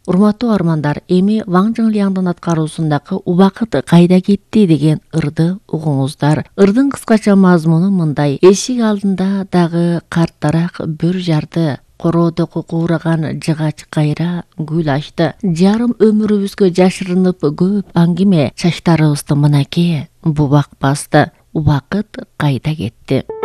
Урматтуу армандар, эми Ваң Жыңлиаңдын аткаруусундагы убакыт кайда кетти деген ырды угуңуздар. Ырдын кыскача мазмуну мындай: эшик алдында дагы карттараак бүр жарды. Короодо кукураган жыгач кайра гүл ачты. Жарым өмүрүбүзгө жашырынып көп аңгиме, чачтарыбызды мынакей бубак басты. Убакыт кайда кетти?